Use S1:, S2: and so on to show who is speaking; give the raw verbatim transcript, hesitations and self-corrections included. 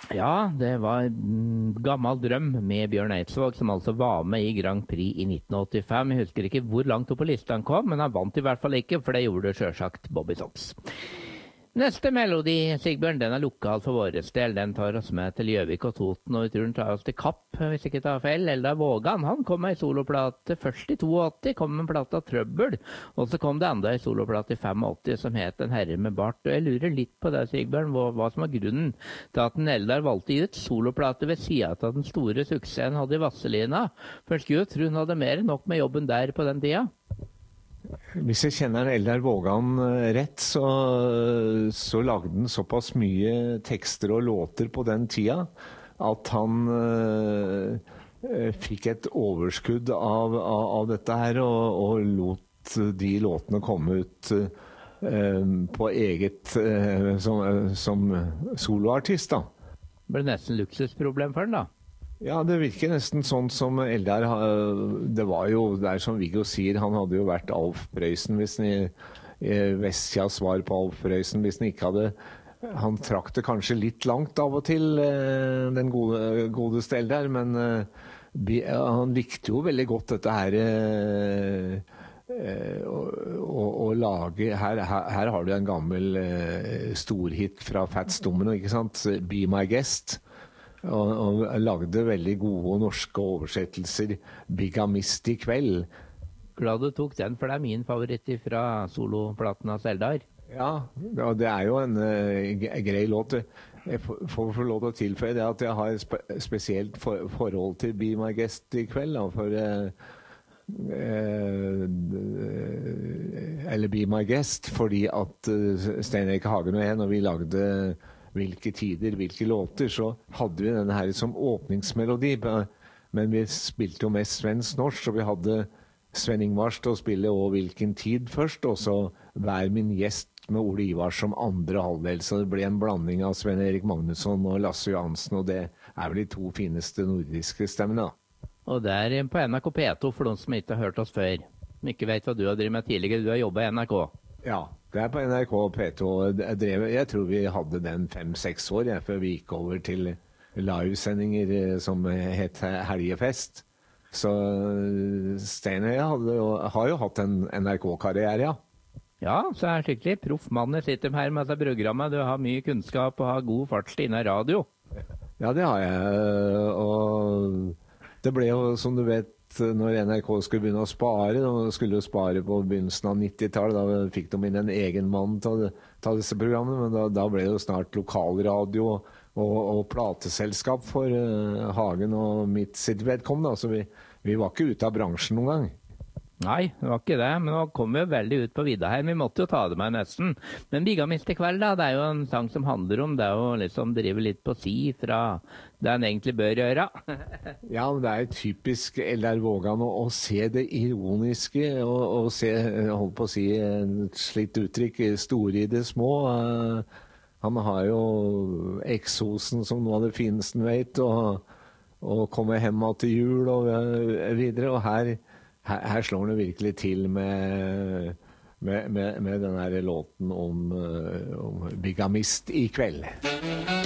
S1: Ja, det var en gammel drøm med Bjørn Eidsvåg, som altså var med i Grand Prix i nitten åttifem. Jeg husker ikke hvor langt opp på lista han kom, men han vant i hvert fall ikke, for det gjorde selvsagt Bobby Sox. Neste melodi, Sigbjørn, den er lokal for våre del. Den tar oss med til Gjøvik og Toten, og vi tror den tar oss til Kapp, hvis ikke tar feil. Eldar Vågan, han kom med en soloplate først i åttito, kom med en plate av Trøbbel, og så kom det enda en soloplate i åttifem som het En herre med bart. Og jeg lurer litt på det, Sigbjørn, hva, hva som var grunnen til at den Eldar valgte å gi ut soloplate ved siden av den store suksessen han hadde i Vasselina. For jeg skulle jo tro han hadde mer enn nok med jobben der på den tida.
S2: Hvis jeg kjenner Eldar Vågan rett, så, så lagde han såpass mye tekster og låter på den tida at han øh, fikk et overskudd av, av, av dette her, og, og lot de låtene komme ut øh, på eget øh, som, som soloartist, da.
S1: Det ble nesten luksusproblem for han, da.
S2: Ja, det virker nesten sånn som Eldar. Det var jo, det er som Viggo sier, han hadde jo vært Alf Prøysen hvis han Vestkjas svar på Alf Prøysen hvis han ikke hadde. Han trakk det kanskje litt langt av og til, den gode, godeste Eldar, men han likte jo veldig godt dette her å, å, å lage her, her, her har du en gammel storhit fra Fats Domino, ikke sant? Be My Guest. Og, og lagde veldig gode norske oversettelser. Bigamist i kveld.
S1: Glad du tok den, for det er min favoritt fra soloplaten av Eldar.
S2: Ja, det er jo en uh, grei låt. Jeg får få lov til å tilføye det at jeg har spe spesielt for forhold til Be My Guest i kveld. Da, for uh, uh, eller Be My Guest, fordi at uh, Stein Erik Hagen og jeg, når vi lagde hvilke tider, hvilke låter, så hadde vi denne her som åpningsmelodi, men vi spilte jo mest svensk norsk, så vi hadde Sven Ingvars til å spille og Hvilken tid først, og så Vær min gjest med Ole Ivar som andre halvdel, så det ble en blanding av Sven Erik Magnusson og Lasse Johansen, og det er vel de to fineste nordiske stemmene.
S1: Og det er på N R K P to for de som ikke har hørt oss før. Som ikke vet hva du har drevet med tidligere, du har jobbet i N R K.
S2: Ja, det er på N R K P to. Jeg, drev, jeg tror vi hadde den fem-seks år, jeg, før vi gikk over til livesendinger som het Helgefest. Så Stein og jeg hadde, har jo hatt en N R K-karriere, ja.
S1: Ja, så er det skikkelig proffmann. Jeg sitter her med dette programmet. Du har mye kunnskap og har god fartstid innen radio.
S2: Ja, det har jeg. Og det ble jo, som du vet, når N R K skulle begynne å spare, de skulle jo spare på begynnelsen av nittitallet, da fikk de inn en egen mann til ta disse programmene, men da, da ble det jo snart lokalradio og, og, og plateselskap for uh, Hagen og mitt sitt vedkommende, så vi, vi var ikke ute av bransjen noen gang.
S1: Nei, det var ikke det, men nå kom vi jo veldig ut på vidda her. Vi måtte jo ta det med nesten. Men Bigamist i kveld, da, det er jo en sang som handler om det å liksom drive litt på si fra det en egentlig bør gjøre.
S2: Ja, men det er typisk Eldar Vågan å, å se det ironiske, og, og se, holdt på å si, et slitt uttrykk, store i det små. Uh, han har jo eksosen som noe av det fineste han vet, og, og kommer hjemme til jul og uh, videre, og her Her, her slår han virkelig til med, med, med, med den her låten om, om bigamist i kveld.